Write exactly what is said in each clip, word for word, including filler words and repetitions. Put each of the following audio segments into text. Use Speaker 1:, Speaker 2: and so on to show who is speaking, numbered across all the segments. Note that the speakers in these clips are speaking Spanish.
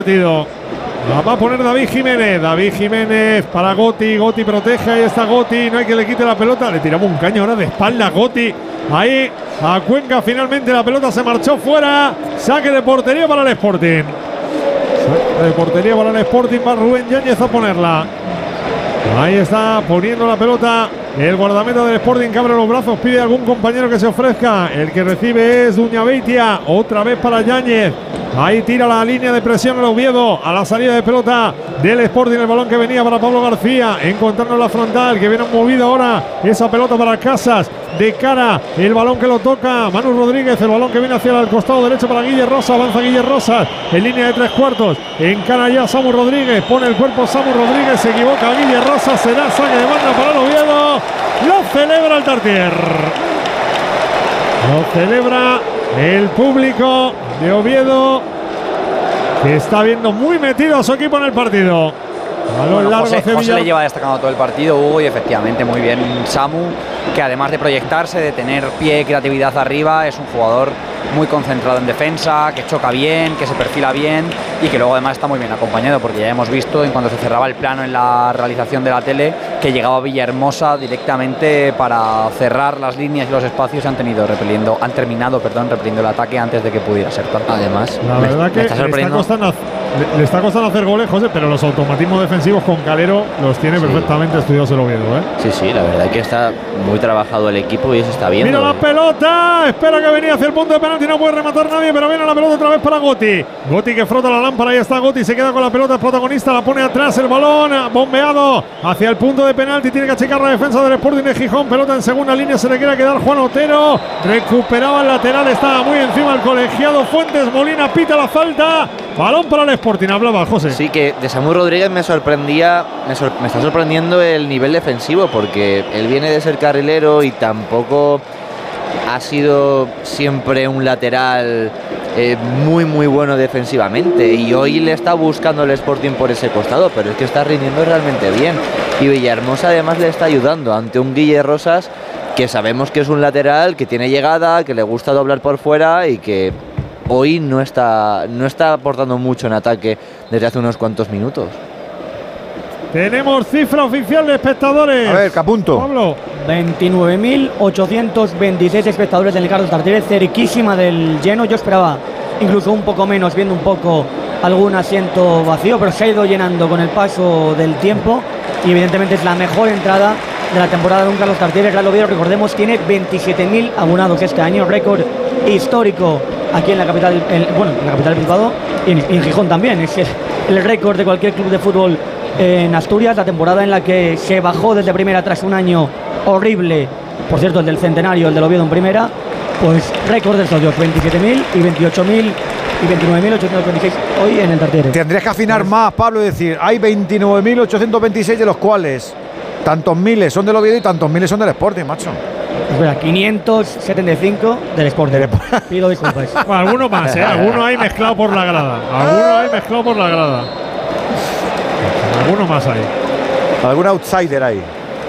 Speaker 1: partido. La va a poner David Jiménez. David Jiménez para Goti. Goti protege. Ahí está Goti. No hay que le quite la pelota. Le tiramos un caño ahora de espalda a Goti. Ahí a Cuenca. Finalmente la pelota se marchó fuera. Saque de portería para el Sporting. Saque de portería para el Sporting. Va Rubén Yáñez a ponerla. Ahí está poniendo la pelota el guardameta del Sporting, que abre los brazos, pide a algún compañero que se ofrezca. El que recibe es Duñabeitia, otra vez para Yáñez. Ahí tira la línea de presión el Oviedo a la salida de pelota del Sporting. El balón que venía para Pablo García, encontrando la frontal, que viene movido ahora esa pelota para Casas. De cara, el balón que lo toca Manu Rodríguez, el balón que viene hacia el costado derecho para Guille Rosa, avanza Guille Rosas en línea de tres cuartos, encara ya Samu Rodríguez, pone el cuerpo Samu Rodríguez, se equivoca Guille Rosas, será saque de banda para el Oviedo, lo celebra el Tartier, lo celebra el público de Oviedo, que está viendo muy metido a su equipo en el partido.
Speaker 2: Bueno, José, José le lleva destacando todo el partido, Hugo, y efectivamente muy bien Samu, que además de proyectarse, de tener pie y creatividad arriba, es un jugador muy concentrado en defensa, que choca bien, que se perfila bien y que luego además está muy bien acompañado, porque ya hemos visto en cuando se cerraba el plano en la realización de la tele que llegaba Villahermosa directamente para cerrar las líneas y los espacios y han tenido repeliendo, han terminado, perdón, repeliendo el ataque antes de que pudiera ser tanto. Además,
Speaker 1: la
Speaker 2: me,
Speaker 1: verdad
Speaker 2: me
Speaker 1: que
Speaker 2: está sorprendiendo.
Speaker 1: Le está, costando, le, le está costando hacer goles, José, pero los automatismos defensivos con Calero los tiene sí. perfectamente estudiados el Oviedo, ¿eh?
Speaker 3: Sí, sí, la verdad es que está muy trabajado el equipo y eso está viendo.
Speaker 1: Mira la pelota, espera que venía hacia el punto de penalti, no puede rematar nadie, pero viene la pelota otra vez para Goti. Goti que frota la lámpara, ahí está Goti, se queda con la pelota, el protagonista la pone atrás, el balón bombeado hacia el punto de penalti, tiene que achicar la defensa del Sporting de Gijón, pelota en segunda línea, se le quiere quedar Juan Otero, recuperaba el lateral, estaba muy encima el colegiado Fuentes Molina, pita la falta, balón para el Sporting, hablaba José.
Speaker 3: Sí, que de Samu Rodríguez me sorprendía, me, sor me está sorprendiendo el nivel defensivo, porque él viene de ser carrilero y tampoco ha sido siempre un lateral eh, muy muy bueno defensivamente, y hoy le está buscando el Sporting por ese costado, pero es que está rindiendo realmente bien, y Villahermosa además le está ayudando ante un Guille Rosas que sabemos que es un lateral que tiene llegada, que le gusta doblar por fuera y que hoy no está, no está aportando mucho en ataque desde hace unos cuantos minutos.
Speaker 1: Tenemos cifra oficial de espectadores.
Speaker 4: A ver, que apunto.
Speaker 1: Pablo.
Speaker 5: veintinueve mil ochocientos veintiséis espectadores del Carlos Tartiere, cerquísima del lleno. Yo esperaba incluso un poco menos, viendo un poco algún asiento vacío, pero se ha ido llenando con el paso del tiempo y evidentemente es la mejor entrada de la temporada de un Carlos Tartiere. El Real Oviedo, recordemos, tiene veintisiete mil abonados este año, récord histórico aquí en la capital, en, bueno, en la capital del Principado y en, y en Gijón también. Es el, el récord de cualquier club de fútbol en Asturias, la temporada en la que se bajó desde primera tras un año horrible, por cierto el del centenario, el del Oviedo en primera, pues récord de socios, veintisiete mil y veintiocho mil y veintinueve mil ochocientos veintiséis hoy en el Tartiere.
Speaker 4: Tendrías que afinar más, Pablo, y decir, hay veintinueve mil ochocientos veintiséis de los cuales tantos miles son del Oviedo y tantos miles son del Sporting, macho.
Speaker 5: Espera, quinientos setenta y cinco del Sporting. Pido disculpas.
Speaker 1: Bueno, alguno más, ¿eh? Alguno hay mezclado por la grada. Alguno hay mezclado por la grada. Alguno más ahí.
Speaker 4: Algún outsider ahí.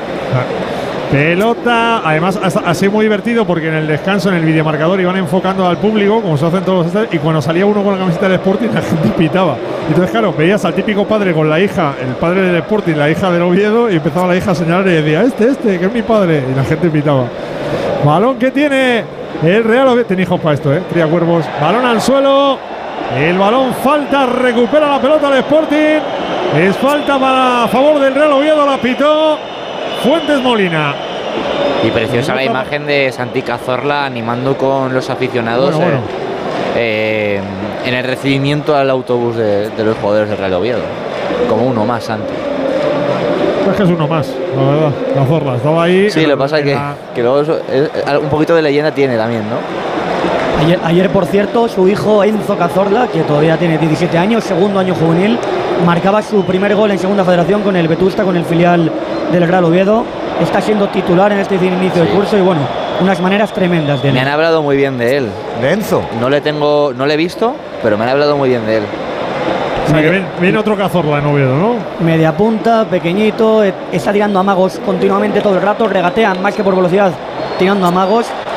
Speaker 1: Pelota, además ha sido muy divertido porque en el descanso, en el videomarcador, iban enfocando al público, como se hacen todos los estadios, y cuando salía uno con la camiseta del Sporting, la gente pitaba. Entonces, claro, veías al típico padre con la hija, el padre del Sporting, la hija del Oviedo, y empezaba la hija a señalar y decía, este, este, que es mi padre, y la gente pitaba. Balón que tiene el Real Oviedo, tiene hijos para esto, eh, cría cuervos. Balón al suelo, el balón falta, recupera la pelota del Sporting, es falta para a favor del Real Oviedo, la pitó Fuentes Molina.
Speaker 3: Y preciosa la imagen de Santi Cazorla animando con los aficionados bueno, bueno. Eh, eh, en el recibimiento al autobús de, de los jugadores del Real Oviedo. Como uno más, Santi.
Speaker 1: Es que es uno más, la verdad. Cazorla estaba ahí.
Speaker 3: Sí, lo que pasa es que, que luego eso, es, un poquito de leyenda tiene también, ¿no?
Speaker 5: Ayer, ayer, por cierto, su hijo Enzo Cazorla, que todavía tiene diecisiete años, segundo año juvenil, marcaba su primer gol en segunda federación con el Vetusta, con el filial del Real Oviedo. Está siendo titular en este inicio sí. de curso y bueno, unas maneras tremendas de él.
Speaker 3: Me han hablado muy bien de él.
Speaker 4: ¿De Enzo?
Speaker 3: No le tengo, no le he visto, pero me han hablado muy bien de él.
Speaker 1: O sea, que viene, viene otro Cazorla en Oviedo, ¿no?
Speaker 5: Media punta, pequeñito, está tirando amagos continuamente todo el rato, regatea más que por velocidad, tirando amagos.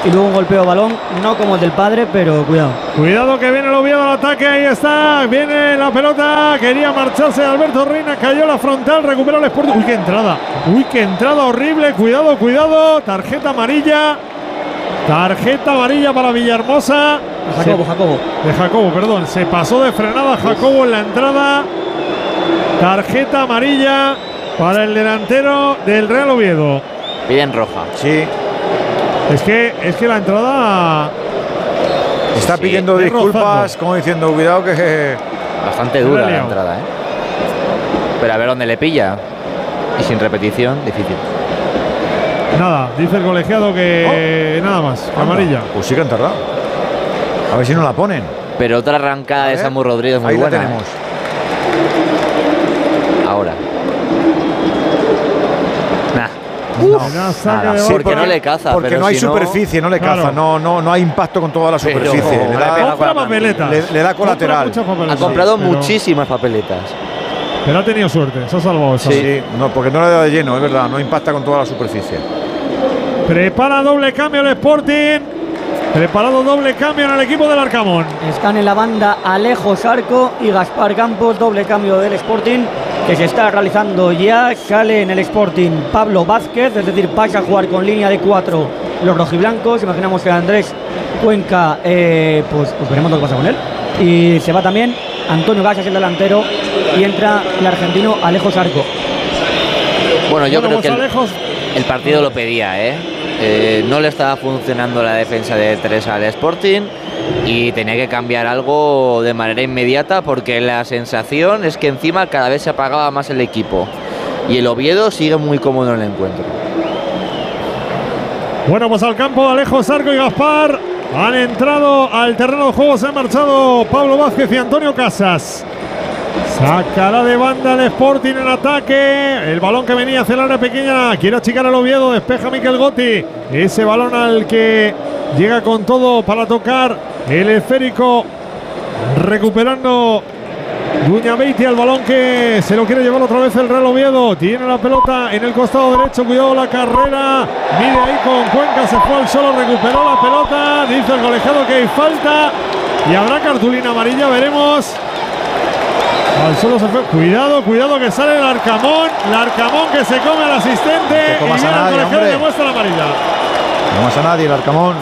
Speaker 5: y luego un golpeo de balón, no como el del padre, pero cuidado.
Speaker 1: Cuidado que viene el Oviedo al ataque, ahí está, viene la pelota, quería marcharse Alberto Reina, cayó la frontal, recuperó el Sporting. Uy, qué entrada, uy, qué entrada horrible, cuidado, cuidado, tarjeta amarilla, tarjeta amarilla para Villahermosa.
Speaker 5: Jacobo, se, Jacobo.
Speaker 1: De Jacobo, perdón, se pasó de frenada Jacobo en la entrada, tarjeta amarilla para el delantero del Real Oviedo.
Speaker 3: Bien roja.
Speaker 4: Sí.
Speaker 1: Es que, es que la entrada
Speaker 4: está
Speaker 3: sí,
Speaker 4: pidiendo disculpas, como diciendo, cuidado que…
Speaker 3: Bastante dura la entrada, ¿eh? Pero a ver dónde le pilla. Y sin repetición, difícil.
Speaker 1: Nada, dice el colegiado que oh. nada más,
Speaker 4: Anda.
Speaker 1: Amarilla.
Speaker 4: Pues sí que han tardado. A ver si no la ponen.
Speaker 3: Pero otra arrancada de Samu Rodríguez muy
Speaker 4: ahí
Speaker 3: buena.
Speaker 4: La tenemos.
Speaker 3: ¿Eh? Ahora. Nah.
Speaker 1: No, nada,
Speaker 3: sí, porque, porque no le caza.
Speaker 4: Porque
Speaker 3: pero
Speaker 4: no hay
Speaker 3: si
Speaker 4: superficie, no, no le caza, claro. no, no, no hay impacto con toda la superficie.
Speaker 3: Pero,
Speaker 4: le, da,
Speaker 1: compra papeletas.
Speaker 4: Le, le da colateral.
Speaker 3: Ha comprado
Speaker 1: pero,
Speaker 3: muchísimas papeletas.
Speaker 1: Pero ha tenido suerte, se ha salvado.
Speaker 4: Sí, sí, no, porque no le da de lleno, es verdad, no impacta con toda la superficie.
Speaker 1: Prepara doble cambio el Sporting. Preparado doble cambio en el equipo del Arcamón.
Speaker 5: Están en la banda Alejo Sarco y Gaspar Campos, doble cambio del Sporting que se está realizando ya. Sale en el Sporting Pablo Vázquez, es decir, pasa a jugar con línea de cuatro los rojiblancos. Imaginamos que Andrés Cuenca, eh, pues, pues veremos lo que pasa con él. Y se va también Antonio Gasas, el delantero, y entra el argentino Alejo Sarco.
Speaker 3: Bueno, yo
Speaker 1: bueno,
Speaker 3: creo
Speaker 1: pues
Speaker 3: que
Speaker 1: Alejos...
Speaker 3: el, el partido lo pedía, ¿eh? Eh, no le estaba funcionando la defensa de tres al Sporting y tenía que cambiar algo de manera inmediata, porque la sensación es que encima cada vez se apagaba más el equipo y el Oviedo sigue muy cómodo en el encuentro.
Speaker 1: Bueno, pues al campo Alejo Sarco y Gaspar han entrado al terreno de juego, se han marchado Pablo Vázquez y Antonio Casas. Sacará de banda el Sporting en ataque. El balón que venía hacia el área pequeña. Quiere achicar al Oviedo. Despeja Miquel Gotti. Ese balón al que llega con todo para tocar el esférico. Recuperando Duñabeiti al balón que se lo quiere llevar otra vez el Real Oviedo. Tiene la pelota en el costado derecho. Cuidado la carrera. Mide ahí con Cuenca. Se fue al solo. Recuperó la pelota. Dice el colegiado que hay falta. Y habrá cartulina amarilla. Veremos. Al suelo se fue. Cuidado, cuidado que sale el Arcamón. El Arcamón que se come al asistente.
Speaker 4: No
Speaker 1: y viene el colegiado y le muestra la amarilla.
Speaker 4: No más a nadie el Arcamón.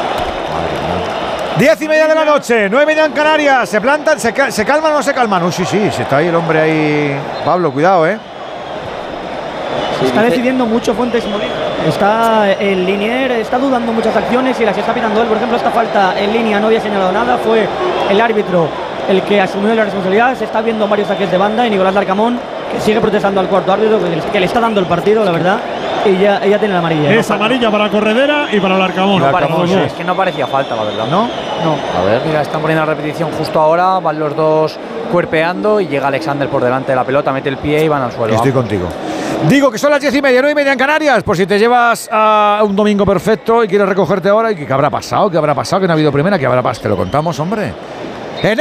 Speaker 4: Diez y media de la noche, nueve y media en Canarias. Se plantan, se, se calman o no se calman. Uy, sí, sí, se está ahí el hombre ahí. Pablo, cuidado, eh.
Speaker 5: Sí, está dice... decidiendo mucho Fuentes Molina. Está el Linier, está dudando muchas acciones y las está pitando él. Por ejemplo, esta falta en línea no había señalado nada. Fue el árbitro el que asumió la responsabilidad. Se está viendo varios saques de banda y Nicolás Larcamón, que sigue protestando al cuarto árbitro, que le está dando el partido, la verdad. Y ya ella tiene la amarilla.
Speaker 1: Es ¿no? amarilla para Corredera y para el Arcamón.
Speaker 2: No parecía, no. Es que no parecía falta, la verdad.
Speaker 1: ¿No?
Speaker 2: No. A ver. Mira, están poniendo la repetición justo ahora. Van los dos cuerpeando y llega Alexander por delante de la pelota, mete el pie y van al suelo.
Speaker 4: Estoy
Speaker 2: vamos.
Speaker 4: contigo. Digo que son las diez y media, nueve y media en Canarias. Por si te llevas a un domingo perfecto y quieres recogerte ahora, y que qué habrá pasado, qué habrá pasado, que no ha habido primera, que habrá pasado. Te lo contamos, hombre. En el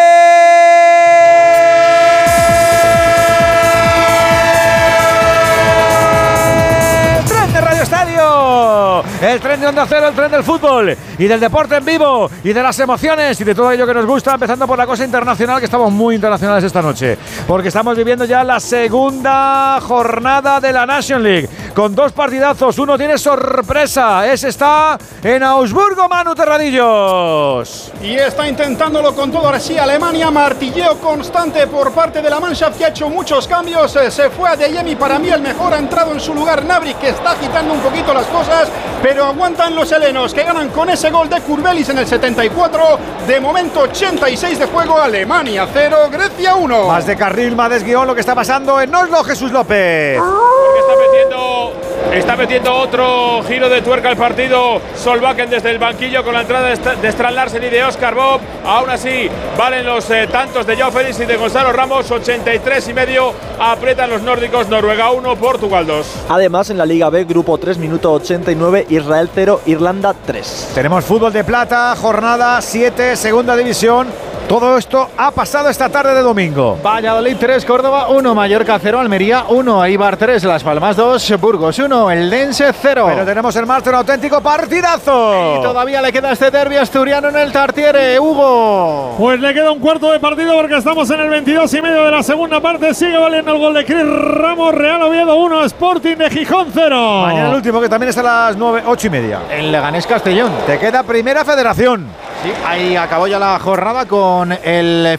Speaker 4: tren de Radio Estadio, el tren de Onda Cero, el tren del fútbol y del deporte en vivo y de las emociones y de todo ello que nos gusta, empezando por la cosa internacional, que estamos muy internacionales esta noche, porque estamos viviendo ya la segunda jornada de la Nation League, con dos partidazos. Uno tiene sorpresa, ese está en Augsburgo, Manu Terradillos.
Speaker 6: Y está intentándolo con todo. Ahora sí, Alemania, martilleo constante por parte de la Mannschaft, que ha hecho muchos cambios. Se fue a Adeyemi, para mí el mejor. Ha entrado en su lugar Gnabry, que está agitando un poquito las cosas, pero aguantan los helenos, que ganan con ese gol de Kurbelis en el setenta y cuatro. De momento ochenta y seis de juego. Alemania cero, Grecia uno.
Speaker 4: Más de carril, más de guión lo que está pasando en Oslo, Jesús López.
Speaker 7: Porque está metiendo, está metiendo otro giro de tuerca al partido Solbakken desde el banquillo, con la entrada de Strand Larsen y de Oscar Bob. Aún así valen los eh, tantos de Joao Félix y de Gonzalo Ramos. Ochenta y tres y medio aprietan los nórdicos. Noruega uno, Portugal dos.
Speaker 8: Además, en la Liga B, grupo tres, minuto ochenta y nueve, Israel cero, Irlanda tres.
Speaker 4: Tenemos fútbol de plata, jornada siete, segunda división. Todo esto ha pasado esta tarde de domingo.
Speaker 9: Valladolid tres, Córdoba uno, Mallorca cero, Almería uno, Eibar tres, Las Palmas dos, Burgos uno, Eldense cero.
Speaker 4: Pero tenemos en marcha un auténtico partidazo.
Speaker 9: Y todavía le queda este derbi asturiano en el Tartiere, Hugo.
Speaker 1: Pues le queda un cuarto de partido porque estamos en el veintidós y medio de la segunda parte. Sigue valiendo el gol de Cris Ramos. Real Oviedo uno, Sporting de Gijón cero.
Speaker 4: Mañana el último, que también es a las nueve, ocho y media.
Speaker 9: En Leganés Castellón.
Speaker 4: Te queda Primera Federación.
Speaker 9: Sí, ahí acabó ya la jornada con el